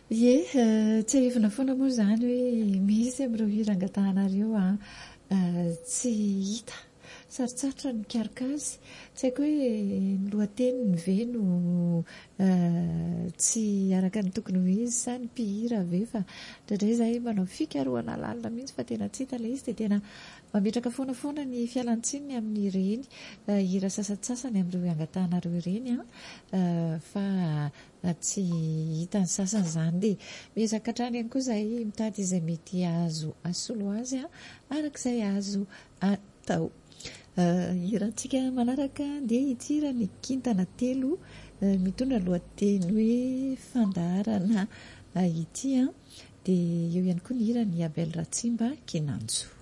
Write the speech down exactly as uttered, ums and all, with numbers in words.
Ie, tsy ahivana foana moa izany hoe misy amin'ireo hira angatahana a tsy hita. Sarotsarotra ny mikarika azy. Tsy haiko hoe ny lohateniny ve no tsy araka ny tokony ho izy sa ny mpihira ve fa indraindray izahay manao fikarohana lalina mihitsy fa tena tsy hita ilay izy dia tena mametraka foana foana ny fialan-tsininy amin'ireny hira sasany amin'ireo angatanareo ireny fa tsy hita ny sasany izany dia miezaka hatrany ihany koa izahay mitady izay mety azo asolo azy arak'izay azo atao. Hirantsika manaraka dia ity hira ny kintana telo mitondra lohateny hoe fandaharana ity dia eo ihany koa ny hira ny Abel Ratsimba Kinanjo.